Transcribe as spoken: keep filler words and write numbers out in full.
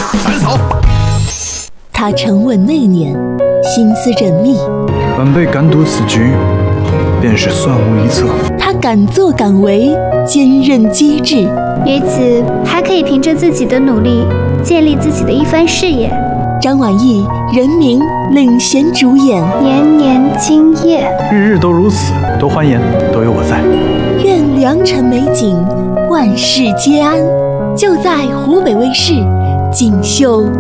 三嫂。 他沉稳内敛，心思缜密。 晚辈敢赌此局，便是算无一策。 他敢作敢为，坚韧机智。 女子还可以凭着自己的努力，建立自己的一番事业。 张晚意人民领衔主演， 年年今夜， 日日都如此，多欢颜，都有我在。 愿良辰美景，万事皆安。就在湖北卫视锦绣